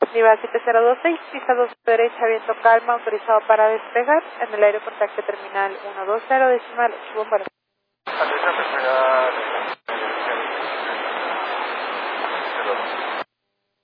Nivel 7026, pista 2 derecha, viento calma, autorizado para despegar. En el aeropuerto terminal 120, decimal 8, bombardeo. Atención, despegar.